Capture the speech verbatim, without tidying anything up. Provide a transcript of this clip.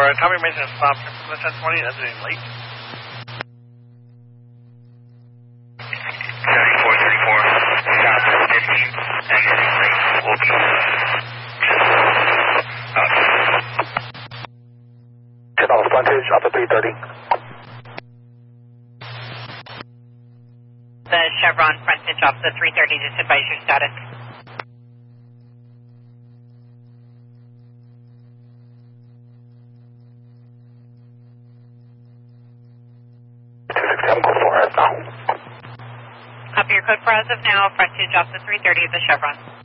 sorry, top of your maintenance stop from the ten twenty, exiting late. seventy-four thirty-four, south fifteen, exiting late, will be up. ten dollars frontage, up to three thirty. The Chevron frontage off the three thirty, just advise your status. two six seven, go for it now. Copy your code for as of now, frontage off the three thirty of the Chevron.